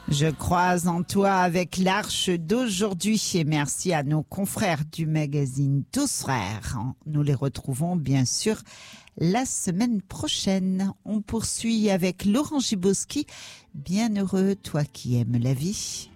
Je croise en toi avec l'Arche d'aujourd'hui et merci à nos confrères du magazine Tous Frères. Nous les retrouvons bien sûr la semaine prochaine. On poursuit avec Laurent Gibowski. Bienheureux, toi qui aimes la vie.